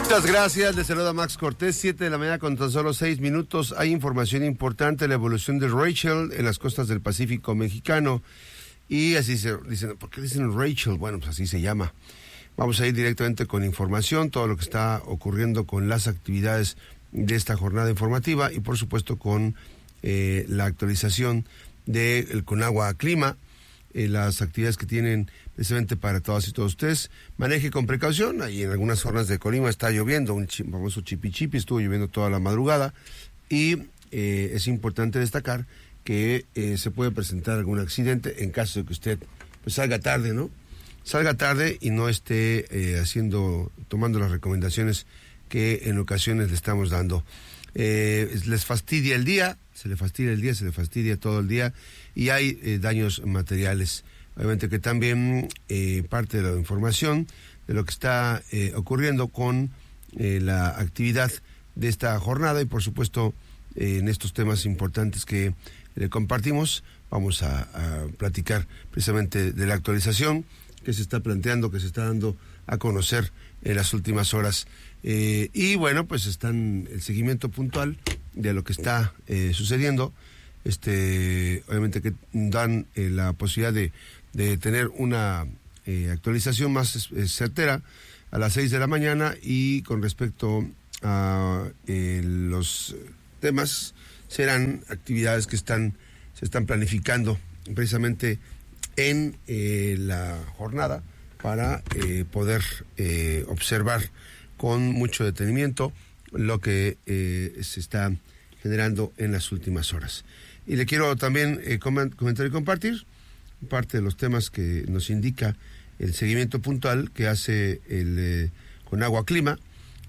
Muchas gracias, les saluda Max Cortés, 7 de la mañana con tan solo 6 minutos. Hay información importante, la evolución de Rachel en las costas del Pacífico mexicano. Y así se dicen, ¿por qué dicen Rachel? Bueno, pues así se llama. Vamos a ir directamente con información, todo lo que está ocurriendo con las actividades de esta jornada informativa y por supuesto con la actualización del Conagua Clima, las actividades que tienen precisamente para todas y todos ustedes. Maneje con precaución, ahí en algunas zonas de Colima está lloviendo, un famoso chipi, estuvo lloviendo toda la madrugada y es importante destacar que se puede presentar algún accidente en caso de que usted pues salga tarde, ¿no? Salga tarde y no esté tomando las recomendaciones que en ocasiones le estamos dando. Les fastidia el día, se le fastidia todo el día y hay daños materiales. Obviamente que también parte de la información de lo que está ocurriendo con la actividad de esta jornada y por supuesto en estos temas importantes que le compartimos, vamos a platicar precisamente de la actualización que se está planteando, que se está dando a conocer en las últimas horas. Y bueno, pues están el seguimiento puntual de lo que está sucediendo. Obviamente que dan la posibilidad de tener una actualización más certera a las 6 de la mañana y con respecto a los temas serán actividades que se están planificando precisamente en la jornada para poder observar con mucho detenimiento lo que se está generando en las últimas horas. Y le quiero también comentar y compartir parte de los temas que nos indica el seguimiento puntual que hace el Conagua Clima.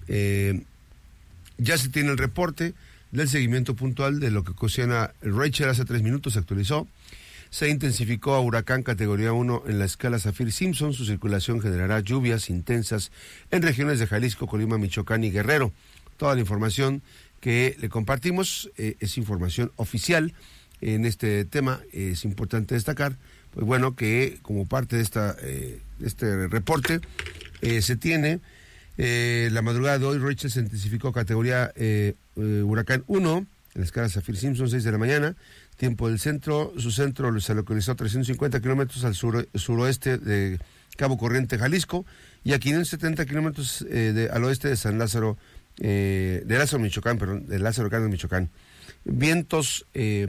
Ya se tiene el reporte del seguimiento puntual de lo que ocasiona Rachel. Hace 3 minutos se actualizó. Se intensificó a huracán categoría 1 en la escala Saffir-Simpson. Su circulación generará lluvias intensas en regiones de Jalisco, Colima, Michoacán y Guerrero. Toda la información que le compartimos es información oficial en este tema. Es importante destacar, pues bueno, que como parte de este reporte se tiene la madrugada de hoy. Rachel se intensificó categoría huracán 1 en la escala Saffir-Simpson, 6 de la mañana. Tiempo del centro, su centro se localizó a 350 kilómetros al suroeste de Cabo Corriente, Jalisco, y a 570 kilómetros al oeste de San Lázaro, de Lázaro Cárdenas, Michoacán. Vientos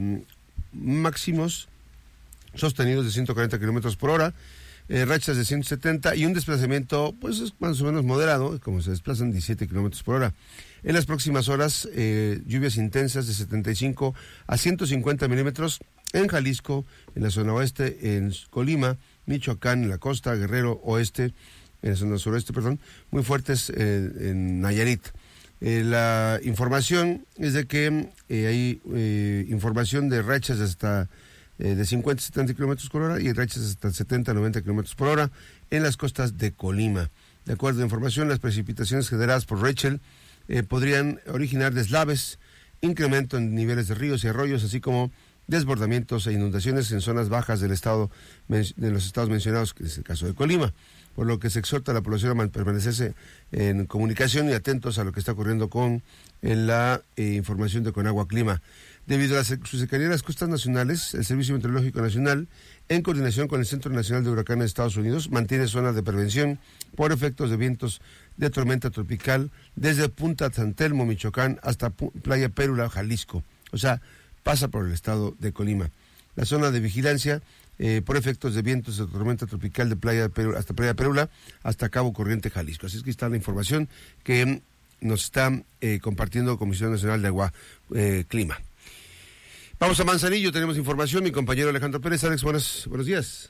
máximos sostenidos de 140 kilómetros por hora, rachas de 170 y un desplazamiento, pues es más o menos moderado, como se desplazan 17 kilómetros por hora. En las próximas horas, lluvias intensas de 75 a 150 milímetros en Jalisco, en la zona oeste, en Colima, Michoacán, en la costa, Guerrero oeste, en la zona suroeste, muy fuertes en Nayarit. La información es de que hay información de rachas hasta de 50 a 70 kilómetros por hora y rachas hasta 70 a 90 kilómetros por hora en las costas de Colima. De acuerdo a la información, las precipitaciones generadas por Rachel podrían originar deslaves, incremento en niveles de ríos y arroyos, así como desbordamientos e inundaciones en zonas bajas de los estados mencionados, que es el caso de Colima, por lo que se exhorta a la población a permanecerse en comunicación y atentos a lo que está ocurriendo con la información de Conagua Clima. Debido a la subsecretaría de las Costas Nacionales, el Servicio Meteorológico Nacional, en coordinación con el Centro Nacional de Huracanes de Estados Unidos, mantiene zonas de prevención por efectos de vientos de tormenta tropical desde Punta San Telmo, Michoacán, hasta Playa Pérula, Jalisco. O sea, pasa por el estado de Colima. La zona de vigilancia por efectos de vientos de tormenta tropical de Playa Pérula hasta Cabo Corriente, Jalisco. Así es que está la información que nos está compartiendo Comisión Nacional de Agua Clima. Vamos a Manzanillo, tenemos información. Mi compañero Alejandro Pérez. Alex, buenos días.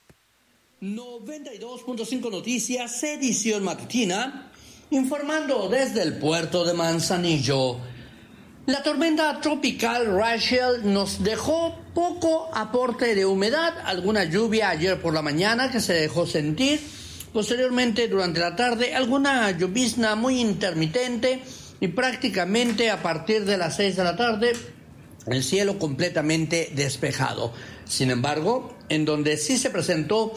92.5 Noticias, edición matutina, informando desde el puerto de Manzanillo. La tormenta tropical Rachel nos dejó poco aporte de humedad, alguna lluvia ayer por la mañana que se dejó sentir, posteriormente durante la tarde alguna llovizna muy intermitente y prácticamente a partir de las 6 de la tarde el cielo completamente despejado. Sin embargo, en donde sí se presentó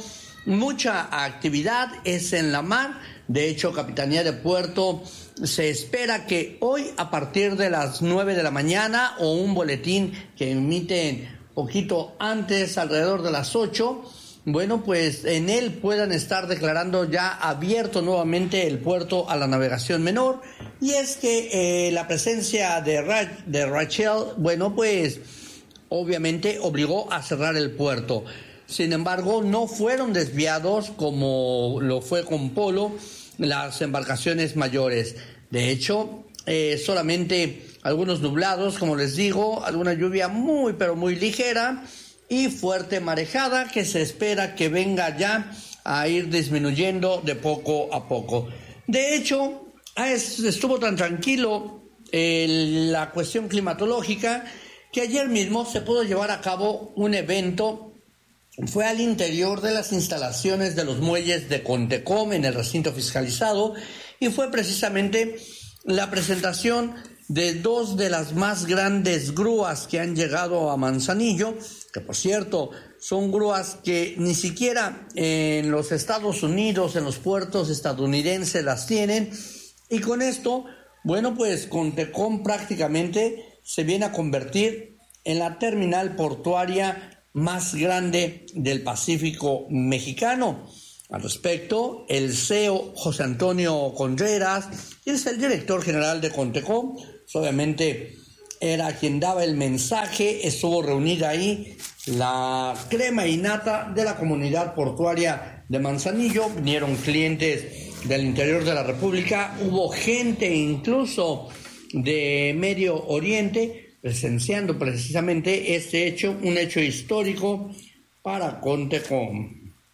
mucha actividad es en la mar. De hecho, Capitanía de Puerto se espera que hoy a partir de las 9 de la mañana o un boletín que emiten poquito antes, alrededor de las 8, bueno, pues en él puedan estar declarando ya abierto nuevamente el puerto a la navegación menor. Y es que la presencia de Rachel, bueno, pues obviamente obligó a cerrar el puerto. Sin embargo, no fueron desviados como lo fue con Polo las embarcaciones mayores. De hecho, solamente algunos nublados, como les digo, alguna lluvia muy pero muy ligera y fuerte marejada que se espera que venga ya a ir disminuyendo de poco a poco. De hecho, estuvo tan tranquilo la cuestión climatológica que ayer mismo se pudo llevar a cabo un evento. Fue al interior de las instalaciones de los muelles de Contecom en el recinto fiscalizado y fue precisamente la presentación de dos de las más grandes grúas que han llegado a Manzanillo, que por cierto son grúas que ni siquiera en los Estados Unidos, en los puertos estadounidenses las tienen, y con esto, bueno, pues Contecom prácticamente se viene a convertir en la terminal portuaria más grande del Pacífico mexicano. Al respecto, el CEO José Antonio Contreras, que es el director general de Contecom, obviamente era quien daba el mensaje. Estuvo reunida ahí la crema y nata de la comunidad portuaria de Manzanillo, vinieron clientes del interior de la República, hubo gente incluso de Medio Oriente presenciando precisamente este hecho, un hecho histórico para Contecom.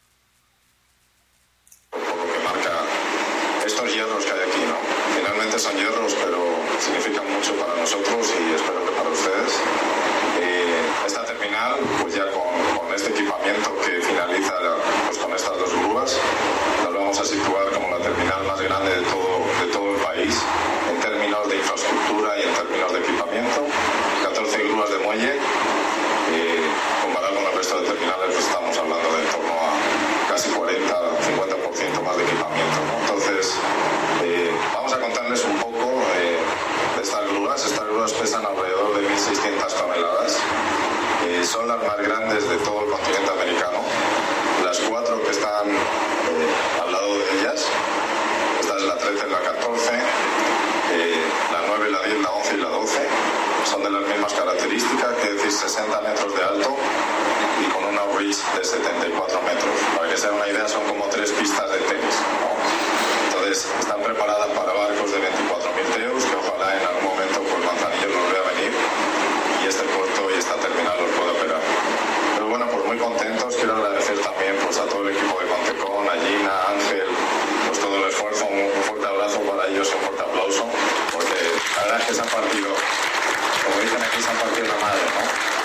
Por lo que marca estos hierros que hay aquí, ¿no? Finalmente son hierros, pero significan mucho para nosotros y espero que para ustedes. Esta terminal, pues ya con este equipamiento que finaliza pues con estas dos grúas, nos vamos a situar como la terminal más grande de todo el país, en términos de infraestructura y en términos de equipamiento. 14 grúas de muelle, comparado con el resto de terminales, pues estamos hablando de en torno a casi 40-50% más de equipamiento, ¿no? Entonces, vamos a contarles un poco de estas grúas. Estas grúas pesan alrededor de 1.600 toneladas, son las más grandes de todo el continente americano. Las cuatro que están al lado de ellas, esta es la 13, la 14, la 9, la 10, la 11 y la 12, son de las mismas características, es decir, 60 metros de alto y con una reach de 74 metros. Para que se hagan una idea, son como 3 pistas de tenis, ¿no? Entonces, están preparadas para barcos de 24.000 TEUs, que ojalá en algún momento pues Manzanillo nos vea venir y este puerto y esta terminal los pueda operar. Pero bueno, pues muy contentos. Quiero agradecer también pues a todo el equipo de Contecom, a Gina, a Ángel, pues todo el esfuerzo. Un fuerte abrazo para ellos y un fuerte aplauso, porque la verdad es que se han partido, como dicen aquí, se han partido la madre, ¿no?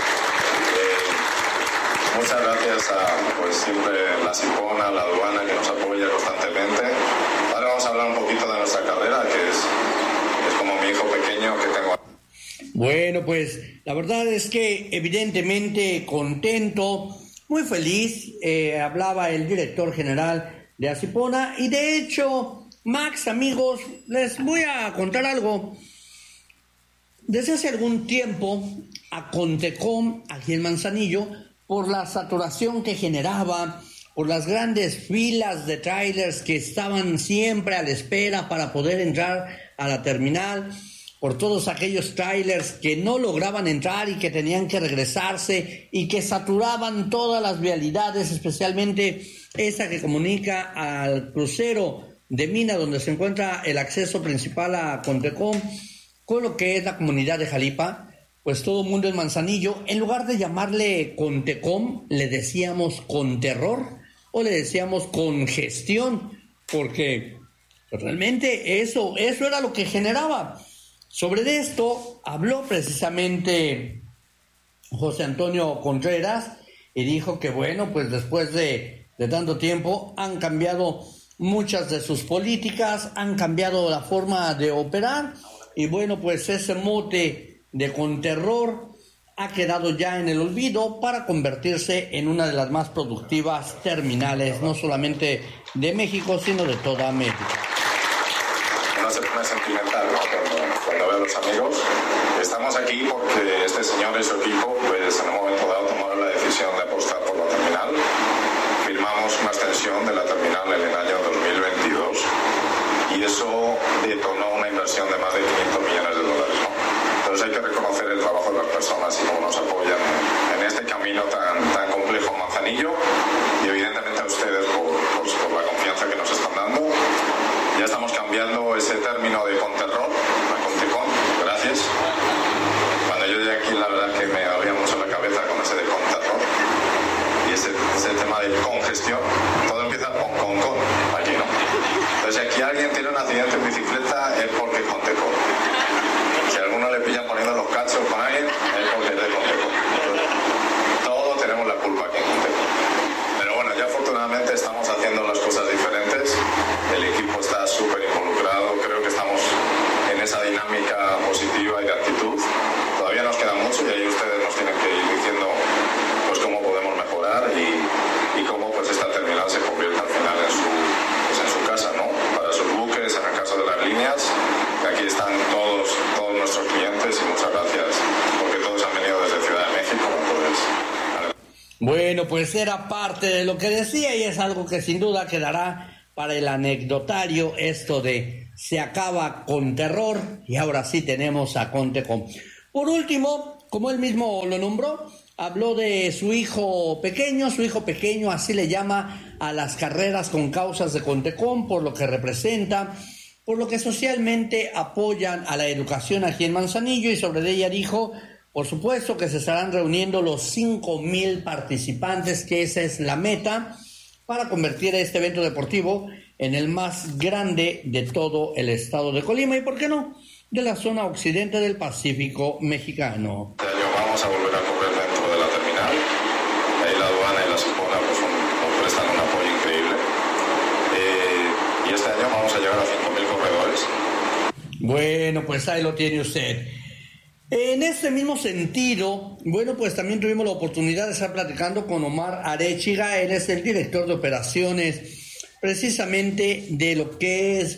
Muchas gracias a, pues siempre la Sipona, la aduana que nos apoya constantemente. Ahora vamos a hablar un poquito de nuestra carrera, que es como mi hijo pequeño que tengo. Bueno, pues la verdad es que evidentemente contento, muy feliz, hablaba el director general de Asipona. Y de hecho, Max, amigos, les voy a contar algo. Desde hace algún tiempo a Contecom, aquí en Manzanillo, por la saturación que generaba, por las grandes filas de trailers que estaban siempre a la espera para poder entrar a la terminal, por todos aquellos trailers que no lograban entrar y que tenían que regresarse y que saturaban todas las vialidades, especialmente esa que comunica al crucero de Mina, donde se encuentra el acceso principal a Contecom, con lo que es la comunidad de Jalipa. Pues todo el mundo en Manzanillo, en lugar de llamarle Contecom, le decíamos Conterror o le decíamos Congestión, porque realmente eso era lo que generaba. Sobre esto habló precisamente José Antonio Contreras y dijo que bueno, pues después de tanto tiempo han cambiado muchas de sus políticas, han cambiado la forma de operar y bueno, pues ese mote de Conterror ha quedado ya en el olvido para convertirse en una de las más productivas terminales, no solamente de México, sino de toda América. Uno se pone sentimental, ¿no? Cuando ve a los amigos. Estamos aquí porque este señor y su equipo, pues en un momento dado tomaron la decisión de apostar por la terminal. Firmamos una extensión de la terminal en el año 2022 y eso detonó una inversión de más de 500 millones de dólares, ¿no? Entonces hay que reconocer el trabajo de las personas y cómo nos apoyan en este camino tan complejo en Manzanillo, y evidentemente a ustedes por la confianza que nos están dando. Ya estamos cambiando ese término de Conterror a Contecon. Gracias. Cuando yo llegué aquí, la verdad es que me dolía mucho la cabeza con ese de Conterror y ese tema de congestión. Todo empieza con aquí, ¿no? Entonces, si aquí alguien tiene un accidente en bicicleta es porque es Contecon. Si a alguno le pillan poniendo los cachos con alguien es porque es de Contecon. Todos tenemos la culpa aquí en Contecon. Pero bueno, ya afortunadamente estamos haciendo las cosas diferentes. El equipo está súper involucrado, creo que estamos en esa dinámica positiva y de actitud. Todavía nos queda mucho y ahí ustedes nos tienen que ir diciendo pues cómo podemos mejorar y cómo pues esta terminal se convierta al final en su casa, ¿no? Para sus buques, en el caso de las líneas, que aquí están todos nuestros clientes, y muchas gracias porque todos han venido desde Ciudad de México. Bueno, pues era parte de lo que decía y es algo que sin duda quedará para el anecdotario, esto de se acaba Conterror y ahora sí tenemos a Contecon. Por último, como él mismo lo nombró, habló de su hijo pequeño así le llama a las carreras con causas de Contecon, por lo que representa, por lo que socialmente apoyan a la educación aquí en Manzanillo, y sobre ella dijo, por supuesto que se estarán reuniendo los 5,000 participantes, que esa es la meta, para convertir este evento deportivo en el más grande de todo el estado de Colima y, ¿por qué no?, de la zona occidente del Pacífico mexicano. Este año vamos a volver a correr dentro de la terminal. Ahí la aduana y la Sepona pues, nos prestan un apoyo increíble. Y este año vamos a llegar a 5,000 corredores. Bueno, pues ahí lo tiene usted. En este mismo sentido, bueno, pues también tuvimos la oportunidad de estar platicando con Omar Arechiga. Él es el director de operaciones precisamente de lo que es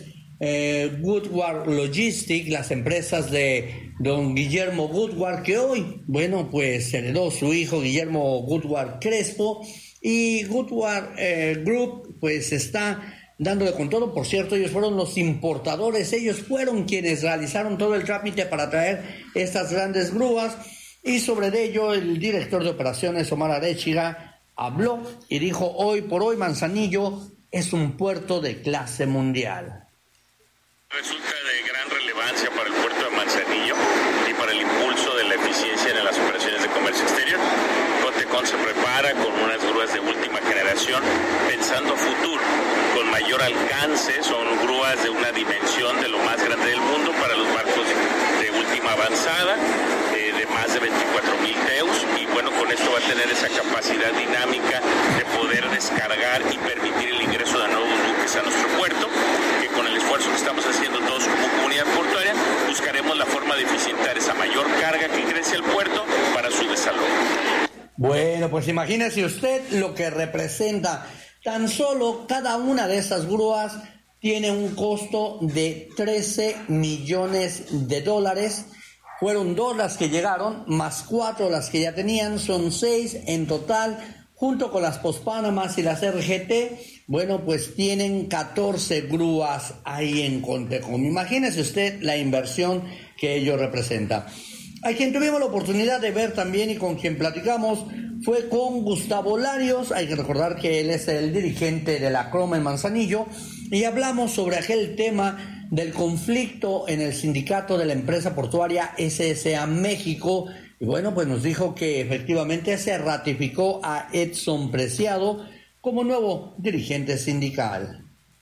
Woodward Logistics, las empresas de don Guillermo Woodward, que hoy, bueno, pues heredó su hijo Guillermo Woodward Crespo, y Woodward Group pues está dándole con todo. Por cierto, ellos fueron los importadores, ellos fueron quienes realizaron todo el trámite para traer estas grandes grúas, y sobre ello el director de operaciones Omar Arechiga habló y dijo: hoy por hoy Manzanillo es un puerto de clase mundial. Resulta de gran relevancia para el puerto de Manzanillo y para el impulso de la eficiencia en las operaciones de comercio exterior. Contecon se prepara con unas grúas de última generación pensando a futuro, con mayor alcance. Son grúas de una dimensión de lo más grande del mundo para los barcos de última avanzada, de más de 24,000 teus, y bueno, con esto va a tener esa capacidad dinámica de poder descargar y permitir el ingreso de nuevos buques a nuestro puerto, que con el esfuerzo que estamos haciendo todos como comunidad portuaria, buscaremos la forma de eficientar esa mayor carga que ingrese al puerto para su desalojo. Bueno, pues imagínese usted lo que representa. Tan solo cada una de esas grúas tiene un costo de 13 millones de dólares. Fueron 2 las que llegaron, más 4 las que ya tenían, son 6 en total, junto con las Pospanamas y las RGT. Bueno, pues tienen 14 grúas ahí en Contecon. Imagínese usted la inversión que ello representa. A quien tuvimos la oportunidad de ver también y con quien platicamos fue con Gustavo Larios. Hay que recordar que él es el dirigente de la Croma en Manzanillo, y hablamos sobre aquel tema del conflicto en el sindicato de la empresa portuaria SSA México, y bueno, pues nos dijo que efectivamente se ratificó a Edson Preciado como nuevo dirigente sindical.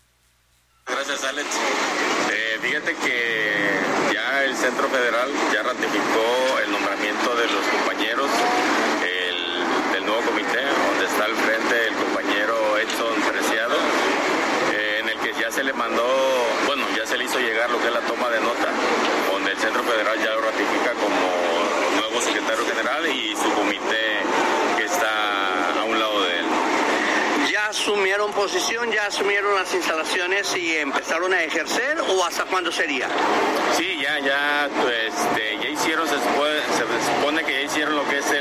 Gracias, Alex. Fíjate que ya el Centro Federal ya ratificó el nombramiento de los compañeros del nuevo comité, donde está al frente el compañero Edson Preciado, en el que ya se le mandó, bueno, ya se le hizo llegar lo que es la toma de nota, donde el Centro Federal ya lo ratifica como nuevo nuevo secretario general y su comité que está a un lado de él. ¿Ya asumieron posición, ya asumieron las instalaciones y empezaron a ejercer o hasta cuándo sería? Sí, ya hicieron, se supone que ya hicieron lo que es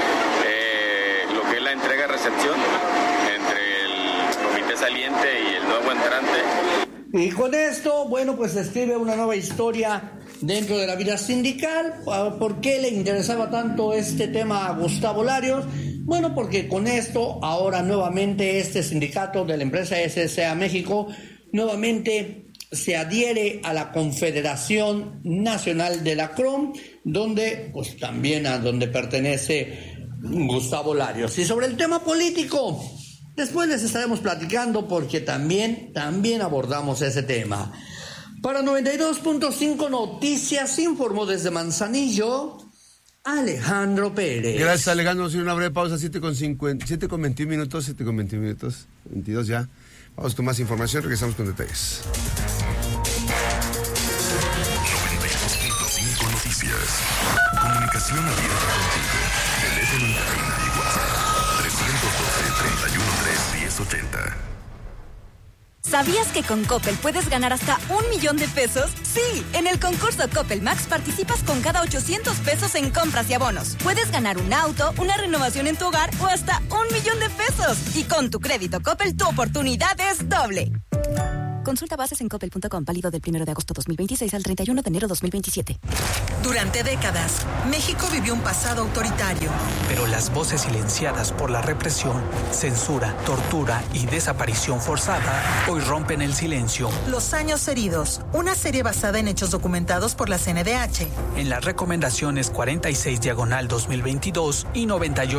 la entrega-recepción entre el comité saliente y el nuevo entrante. Y con esto, bueno, pues se escribe una nueva historia dentro de la vida sindical. ¿Por qué le interesaba tanto este tema a Gustavo Larios? Bueno, porque con esto ahora nuevamente este sindicato de la empresa SSA México nuevamente se adhiere a la Confederación Nacional de la CROM, donde pues también a donde pertenece Gustavo Larios. Y sobre el tema político, después les estaremos platicando porque también abordamos ese tema. Para 92.5 Noticias informó desde Manzanillo Alejandro Pérez. Gracias, Alejandro. Vamos a hacer una breve pausa, 7:21 minutos, 22 ya. Vamos con más información, regresamos con detalles. 92.5 Noticias. Comunicación abierta contigo. Teléfono en cabina y WhatsApp 312-313-1080. ¿Sabías que con Coppel puedes ganar hasta 1 millón de pesos? Sí, en el concurso Coppel Max participas con cada 800 pesos en compras y abonos. Puedes ganar un auto, una renovación en tu hogar o hasta 1 millón de pesos. Y con tu crédito Coppel, tu oportunidad es doble. Consulta bases en coppel.com, válido del 1 de agosto 2026 al 31 de enero 2027. Durante décadas, México vivió un pasado autoritario. Pero las voces silenciadas por la represión, censura, tortura y desaparición forzada hoy rompen el silencio. Los años heridos, una serie basada en hechos documentados por la CNDH. En las recomendaciones 46/2022 y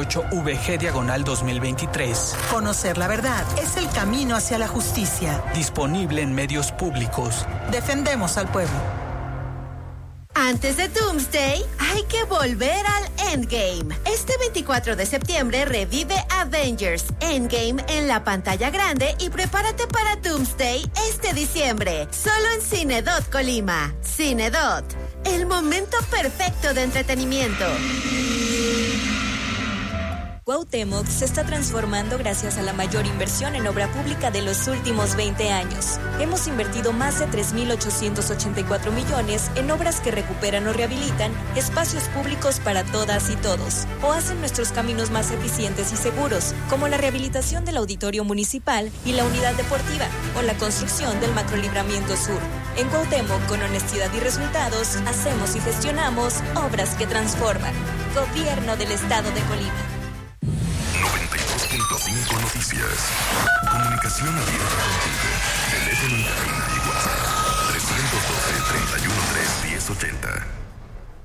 98VG/2023. Conocer la verdad es el camino hacia la justicia. Disponible en medios públicos. Defendemos al pueblo. Antes de Doomsday, hay que volver al Endgame. Este 24 de septiembre revive Avengers Endgame en la pantalla grande y prepárate para Doomsday este diciembre. Solo en Cinedot Colima. Cinedot, el momento perfecto de entretenimiento. Cuauhtémoc se está transformando gracias a la mayor inversión en obra pública de los últimos 20 años. Hemos invertido más de 3.884 millones en obras que recuperan o rehabilitan espacios públicos para todas y todos, o hacen nuestros caminos más eficientes y seguros, como la rehabilitación del auditorio municipal y la unidad deportiva, o la construcción del macrolibramiento sur. En Cuauhtémoc, con honestidad y resultados, hacemos y gestionamos obras que transforman. Gobierno del Estado de Colima. 92.5 Noticias. Comunicación abierta contigo. Teléfono en cabina y WhatsApp 312-313-1080.